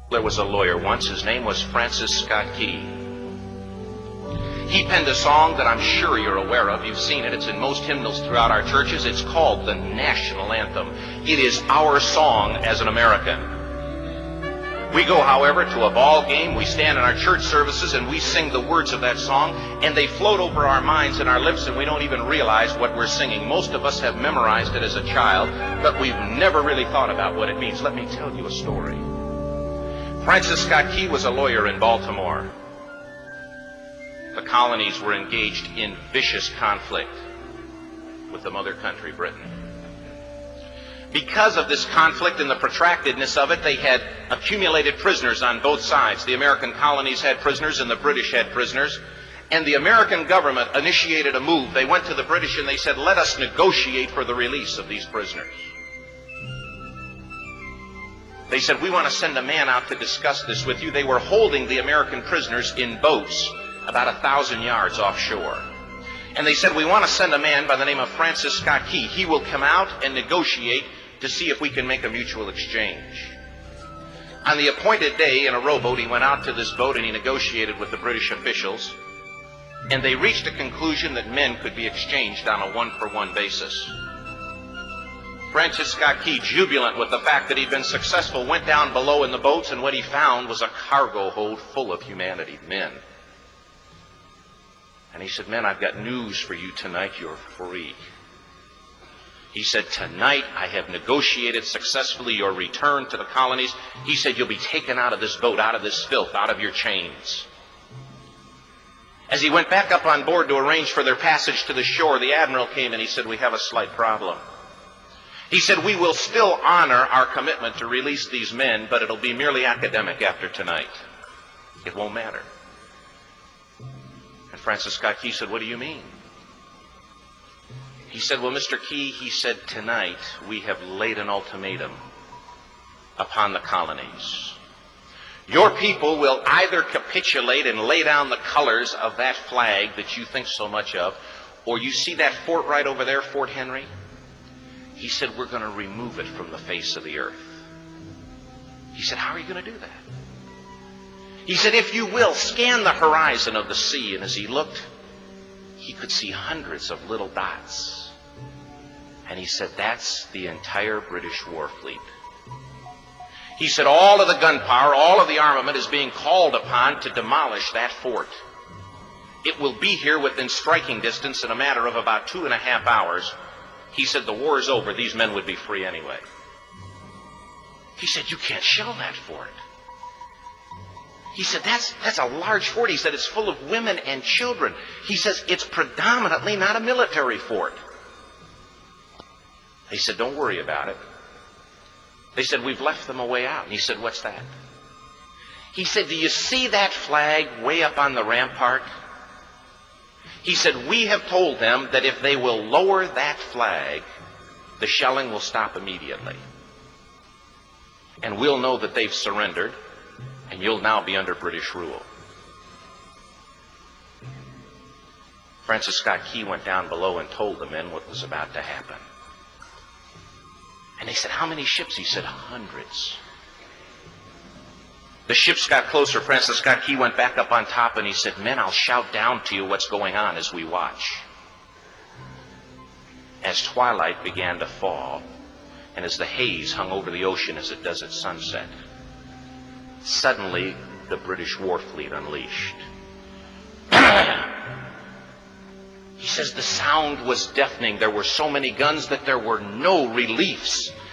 There was a lawyer once. His name was Francis Scott Key. He penned a song that I'm sure you're aware of. You've seen it. It's in most hymnals throughout our churches. It's called the national anthem. It is our song as an American. We go, however, to a ball game. We stand in our church services and we sing the words of that song, and they float over our minds and our lips, and we don't even realize what we're singing. Most of us have memorized it as a child, but we've never really thought about what it means. Let me tell you a story. Francis Scott Key was a lawyer in Baltimore. The colonies were engaged in vicious conflict with the mother country, Britain. Because of this conflict and the protractedness of it, they had accumulated prisoners on both sides. The American colonies had prisoners and the British had prisoners. And the American government initiated a move. They went to the British and they said, let us negotiate for the release of these prisoners. They said, we want to send a man out to discuss this with you. They were holding the American prisoners in boats about 1,000 yards offshore. And they said, we want to send a man by the name of Francis Scott Key. He will come out and negotiate to see if we can make a mutual exchange. On the appointed day, in a rowboat, he went out to this boat and he negotiated with the British officials. And they reached a conclusion that men could be exchanged on a one-for-one basis. Francis Scott Key, jubilant with the fact that he'd been successful, went down below in the boats, and what he found was a cargo hold full of humanity, men. And he said, men, I've got news for you tonight. You're free. He said, tonight I have negotiated successfully your return to the colonies. He said, you'll be taken out of this boat, out of this filth, out of your chains. As he went back up on board to arrange for their passage to the shore, the admiral came and he said, we have a slight problem. He said, we will still honor our commitment to release these men, but it'll be merely academic after tonight. It won't matter. And Francis Scott Key said, what do you mean? He said, well, Mr. Key, he said, tonight we have laid an ultimatum upon the colonies. Your people will either capitulate and lay down the colors of that flag that you think so much of, or you see that fort right over there, Fort Henry? He said, we're going to remove it from the face of the earth. He said, how are you going to do that? He said, if you will, scan the horizon of the sea. And as he looked, he could see hundreds of little dots. And he said, that's the entire British war fleet. He said, all of the gunpowder, all of the armament is being called upon to demolish that fort. It will be here within striking distance in a matter of about 2.5 hours. He said, the war is over. These men would be free anyway. He said, you can't shell that fort. He said, that's a large fort. He said, it's full of women and children. He says, it's predominantly not a military fort. They said, don't worry about it. They said, we've left them a way out. And he said, what's that? He said, do you see that flag way up on the rampart? He said, we have told them that if they will lower that flag, the shelling will stop immediately. And we'll know that they've surrendered, and you'll now be under British rule. Francis Scott Key went down below and told the men what was about to happen. And they said, how many ships? He said, hundreds. The ships got closer. Francis Scott Key went back up on top and he said, men, I'll shout down to you what's going on as we watch. As twilight began to fall, and as the haze hung over the ocean as it does at sunset, suddenly the British war fleet unleashed. He says the sound was deafening. There were so many guns that there were no reliefs.